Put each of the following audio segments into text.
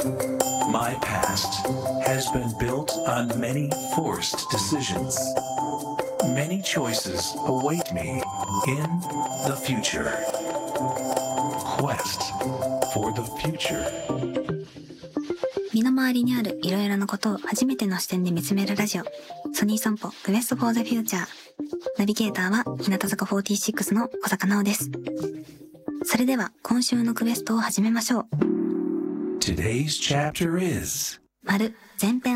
My past has been built on many forced decisions. Many choices await me in the future. Quest for the future. 身の回りにあるいろいろなことを初めての視点で見つめるラジオ、ソニー散歩クエストフォーザフューチャー。ナビゲーターは日向坂46の小坂直です。それでは今週のクエストを始めましょう。 Today's chapter is 丸前編。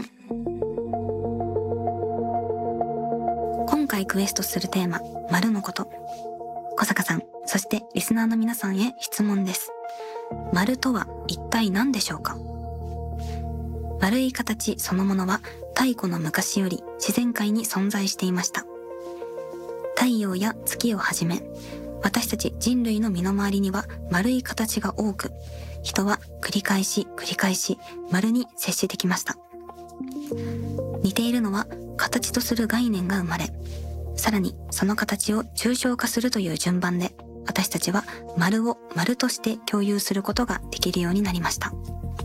今回クエストするテーマ、丸のこと。小坂さん、そしてリスナーの皆さんへ質問です。丸とは一体何でしょうか？丸い形そのものは太古の昔より自然界に存在していました。太陽や月をはじめ、私たち人類の身の回りには丸い形が多く、人は繰り返し丸に接してきました。似ているのは形とする概念が生まれ、さらにその形を抽象化するという順番で、私たちは丸を丸として共有することができるようになりました。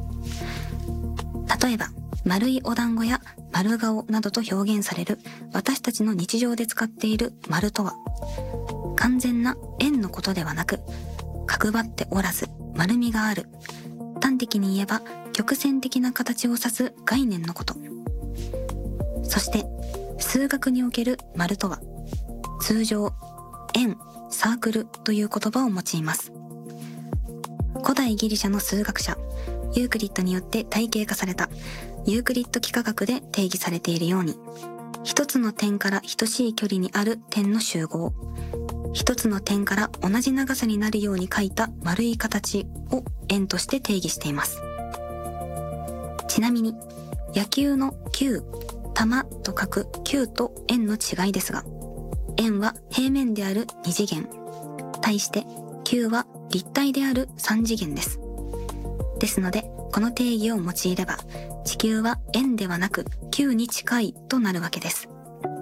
例えば、丸いお団子や丸顔などと表現される私たちの日常で使っている丸とは、完全な円のことではなく、角張っておらず丸みがある、端的に言えば曲線的な形を指す概念のこと。そして数学における丸とは、通常円、サークルという言葉を用います。古代ギリシャの数学者ユークリッドによって体系化されたユークリッド幾何学で定義されているように、一つの点から等しい距離にある点の集合、一つの点から同じ長さになるように描いた丸い形を円として定義しています。ちなみに野球の球、球と書く球と円の違いですが、円は平面である2次元、対して球は立体である3次元です。ですので、この定義を用いれば、地球は円ではなく球に近いとなるわけです。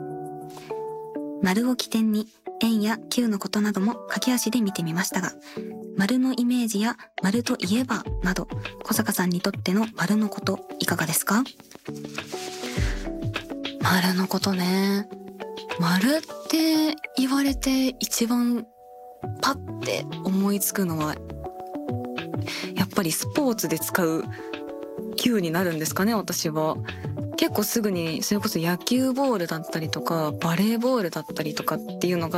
丸を起点に円や球のことなども駆け足で見てみましたが、丸のイメージや丸といえばなど、小坂さんにとっての丸のこといかがですか？ 丸のことね。丸って言われて一番パッて思いつくのは、やっぱりスポーツで使う球になるんですかね。私は結構すぐにそれこそ野球ボールだったりとかバレーボールだったりとかっていうのが